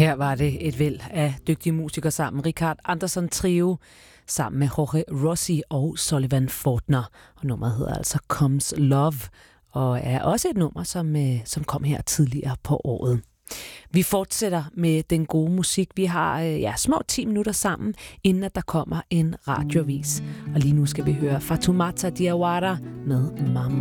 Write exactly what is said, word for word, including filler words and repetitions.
Her var det et væld af dygtige musikere sammen. Richard Anderson Trio sammen med Jorge Rossi og Sullivan Fortner. Og nummeret hedder altså Comes Love, og er også et nummer, som, som kom her tidligere på året. Vi fortsætter med den gode musik. Vi har ja, små ti minutter sammen, inden at der kommer en radioavis. Og lige nu skal vi høre Fatoumata Diawara med Mama.